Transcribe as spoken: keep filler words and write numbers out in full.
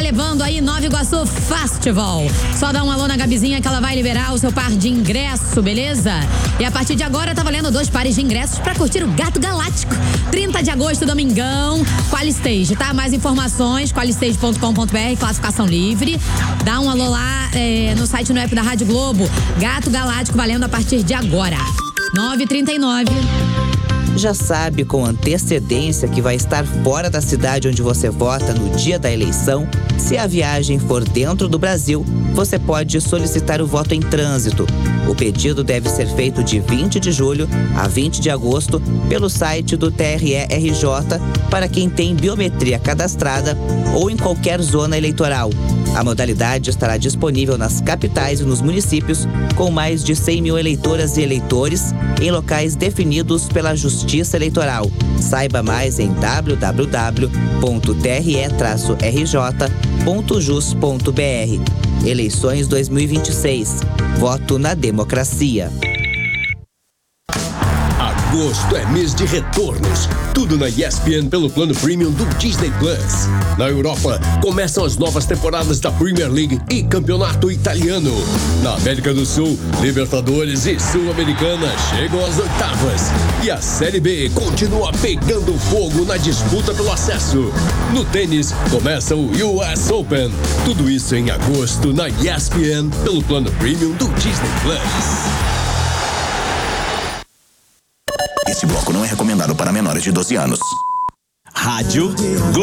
levando aí Nova Iguaçu Festival. Só dá um alô na Gabizinha que ela vai liberar o seu par de ingresso, beleza? E a partir de agora tá valendo dois pares de ingressos pra curtir o Gato Galáctico. trinta de agosto, domingão, Qualistage, tá? Mais informações, qualistage ponto com ponto br, classificação livre. Dá um alô lá é, no site, no app da Rádio Globo. Gato Galáctico valendo a partir de agora. nove e trinta e nove. Já sabe com antecedência que vai estar fora da cidade onde você vota no dia da eleição? Se a viagem for dentro do Brasil, você pode solicitar o voto em trânsito. O pedido deve ser feito de vinte de julho a vinte de agosto pelo site do T R E R J para quem tem biometria cadastrada ou em qualquer zona eleitoral. A modalidade estará disponível nas capitais e nos municípios com mais de cem mil eleitoras e eleitores em locais definidos pela Justiça Eleitoral. Saiba mais em w w w ponto t r e r j ponto jus ponto b r. Eleições dois mil e vinte e seis. Voto na democracia. Agosto é mês de retornos. Tudo na E S P N pelo plano Premium do Disney Plus. Na Europa, começam as novas temporadas da Premier League e Campeonato Italiano. Na América do Sul, Libertadores e Sul-Americana chegam às oitavas. E a Série B continua pegando fogo na disputa pelo acesso. No tênis, começa o U S Open. Tudo isso em agosto na E S P N pelo plano Premium do Disney Plus. Esse bloco não é recomendado para menores de doze anos. Rádio